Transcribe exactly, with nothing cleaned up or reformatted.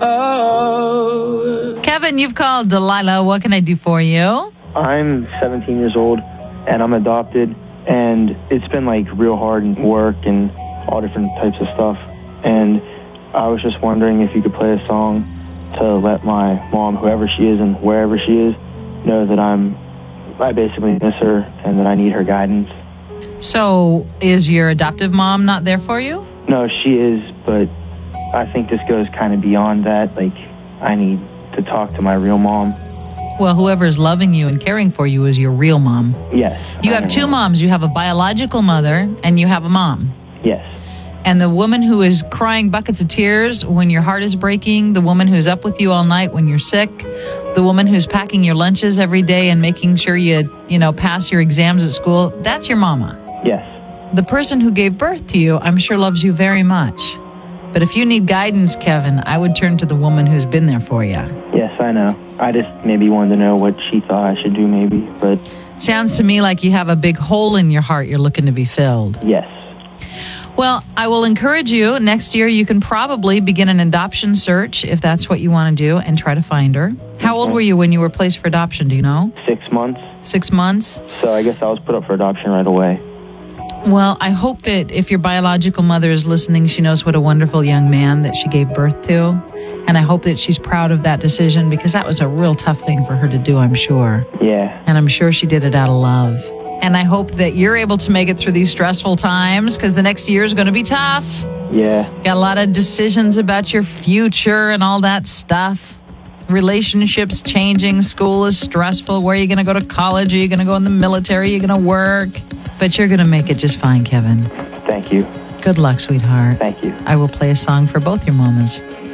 Oh. Kevin, you've called Delilah. What can I do for you? I'm seventeen years old, and I'm adopted, and it's been, like, real hard in work and all different types of stuff. And I was just wondering if you could play a song to let my mom, whoever she is and wherever she is, know that I'm, I basically miss her and that I need her guidance. So, is your adoptive mom not there for you? No, she is, but I think this goes kind of beyond that. Like, I need to talk to my real mom. Well, whoever's loving you and caring for you is your real mom. Yes. You have two moms. You have a biological mother and you have a mom. Yes. And the woman who is crying buckets of tears when your heart is breaking, the woman who's up with you all night when you're sick, the woman who's packing your lunches every day and making sure you, you know, pass your exams at school, that's your mama. Yes. The person who gave birth to you, I'm sure, loves you very much. But if you need guidance, Kevin, I would turn to the woman who's been there for you. Yes, I know. I just maybe wanted to know what she thought I should do maybe, but... Sounds to me like you have a big hole in your heart you're looking to be filled. Yes. Well, I will encourage you. Next year, you can probably begin an adoption search if that's what you want to do and try to find her. How old were you when you were placed for adoption? Do you know? Six months. Six months? So I guess I was put up for adoption right away. Well, I hope that if your biological mother is listening, she knows what a wonderful young man that she gave birth to. And I hope that she's proud of that decision because that was a real tough thing for her to do, I'm sure. Yeah. And I'm sure she did it out of love. And I hope that you're able to make it through these stressful times because the next year is going to be tough. Yeah. Got a lot of decisions about your future and all that stuff. Relationships changing. School is stressful. Where are you going to go to college? Are you going to go in the military? Are you going to work? But you're going to make it just fine, Kevin. Thank you. Good luck, sweetheart. Thank you. I will play a song for both your mamas.